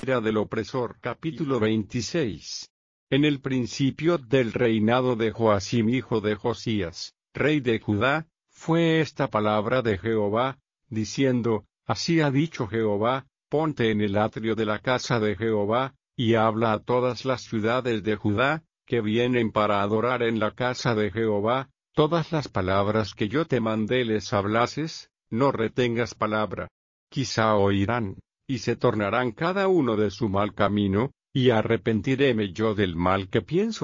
ira del opresor. Capítulo 26. En el principio del reinado de Joacim hijo de Josías, rey de Judá, fue esta palabra de Jehová, diciendo: Así ha dicho Jehová, ponte en el atrio de la casa de Jehová, y habla a todas las ciudades de Judá, que vienen para adorar en la casa de Jehová, todas las palabras que yo te mandé les hablases, no retengas palabra. Quizá oirán, y se tornarán cada uno de su mal camino, y arrepentiréme yo del mal que pienso